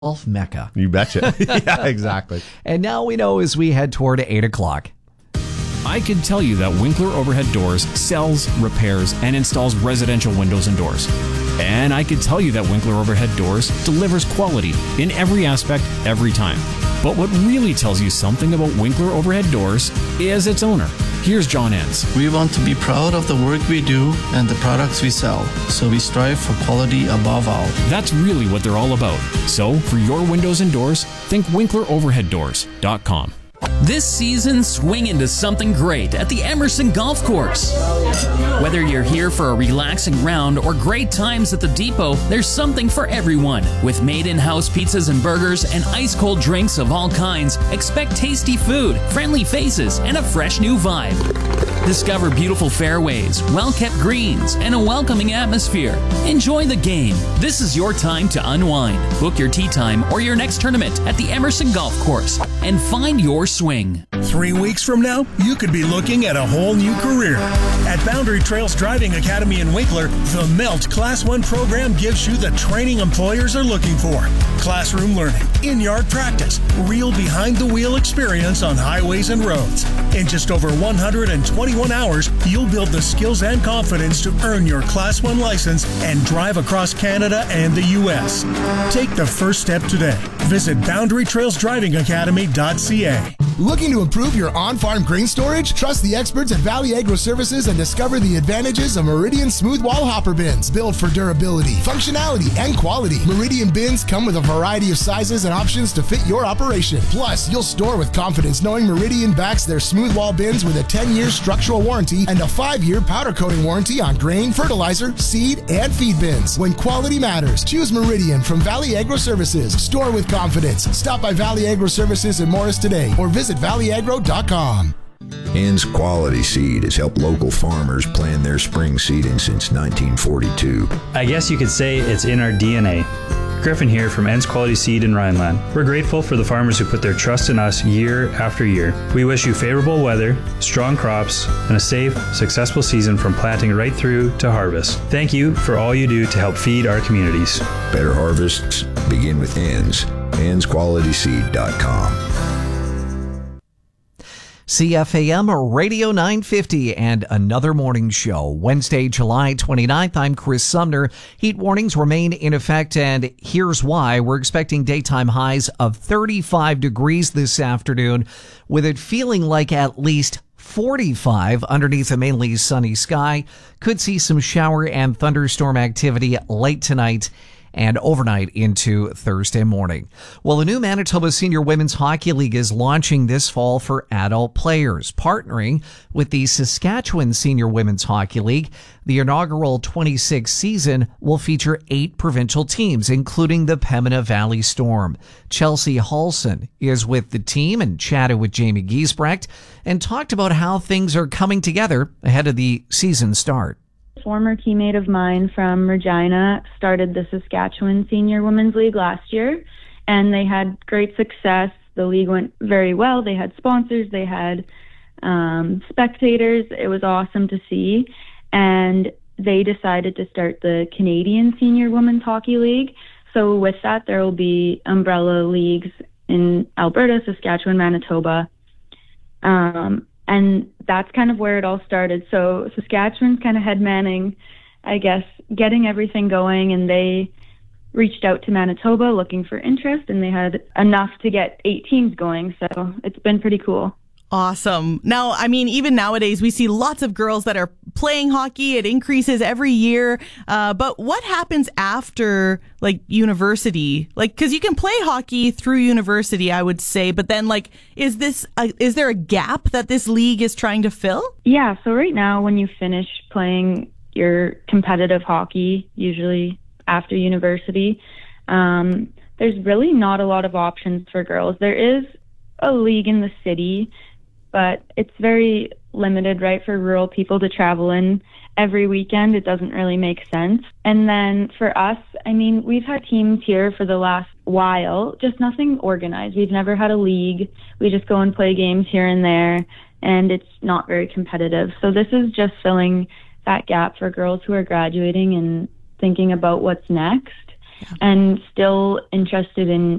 Golf Mecca. You betcha. Yeah, exactly. And now we know as we head toward 8 o'clock. I can tell you that Winkler Overhead Doors sells, repairs, and installs residential windows and doors. And I can tell you that Winkler Overhead Doors delivers quality in every aspect, every time. But what really tells you something about Winkler Overhead Doors is its owner. Here's John Enns. We want to be proud of the work we do and the products we sell, so we strive for quality above all. That's really what they're all about. So, for your windows and doors, think WinklerOverheadDoors.com. This season, swing into something great at the Emerson Golf Course. Whether you're here for a relaxing round or great times at the depot, there's something for everyone. With made-in-house pizzas and burgers and ice-cold drinks of all kinds, expect tasty food, friendly faces, and a fresh new vibe. Discover beautiful fairways, well-kept greens, and a welcoming atmosphere. Enjoy the game. This is your time to unwind. Book your tee time or your next tournament at the Emerson Golf Course and find your swing. 3 weeks from now, you could be looking at a whole new career. At Boundary Trails Driving Academy in Winkler, the MELT Class 1 program gives you the training employers are looking for. Classroom learning, in-yard practice, real behind-the-wheel experience on highways and roads. In just over 121 hours, you'll build the skills and confidence to earn your Class 1 license and drive across Canada and the U.S. Take the first step today. Visit BoundaryTrailsDrivingAcademy.ca. Looking to improve your on-farm grain storage? Trust the experts at Valley Agro Services and discover the advantages of Meridian Smooth Wall Hopper Bins. Built for durability, functionality, and quality. Meridian bins come with a variety of sizes and options to fit your operation. Plus, you'll store with confidence knowing Meridian backs their smooth wall bins with a 10-year structural warranty and a 5-year powder coating warranty on grain, fertilizer, seed, and feed bins. When quality matters, choose Meridian from Valley Agro Services. Store with confidence. Stop by Valley Agro Services in Morris today or visit valleyagro.com. Enns Quality Seed has helped local farmers plan their spring seeding since 1942. I guess you could say it's in our DNA. Griffin here from Enns Quality Seed in Rhineland. We're grateful for the farmers who put their trust in us year after year. We wish you favorable weather, strong crops, and a safe, successful season from planting right through to harvest. Thank you for all you do to help feed our communities. Better harvests begin with Enns. EnnsQualitySeed.com. CFAM Radio 950 and another morning show. Wednesday, July 29th. I'm Chris Sumner. Heat warnings remain in effect, and here's why. We're expecting daytime highs of 35 degrees this afternoon, with it feeling like at least 45 underneath a mainly sunny sky. Could see some shower and thunderstorm activity late tonight and overnight into Thursday morning. Well, the new Manitoba Senior Women's Hockey League is launching this fall for adult players. Partnering with the Saskatchewan Senior Women's Hockey League, the inaugural 26th season will feature 8 provincial teams, including the Pembina Valley Storm. Chelsea Halson is with the team and chatted with Jamie Giesbrecht and talked about how things are coming together ahead of the season start. Former teammate of mine from Regina started the Saskatchewan Senior Women's League last year, and they had great success. The league went very well. They had sponsors, they had spectators. It was awesome to see, and they decided to start the Canadian Senior Women's Hockey League. So with that, there will be umbrella leagues in Alberta, Saskatchewan, Manitoba, and that's kind of where it all started. So Saskatchewan's kind of head-manning, I guess, getting everything going, and they reached out to Manitoba looking for interest, and they had enough to get 8 teams going. So it's been pretty cool. Awesome. Now, I mean, even nowadays, we see lots of girls that are playing hockey. It increases every year. But what happens after, like, university? Like, because you can play hockey through university, I would say. But then, like, is there a gap that this league is trying to fill? Yeah. So right now, when you finish playing your competitive hockey, usually after university, there's really not a lot of options for girls. There is a league in the city, but it's very limited, right, for rural people to travel in every weekend. It doesn't really make sense. And then for us, I mean, we've had teams here for the last while, just nothing organized. We've never had a league. We just go and play games here and there, and it's not very competitive. So this is just filling that gap for girls who are graduating and thinking about what's next. and still interested in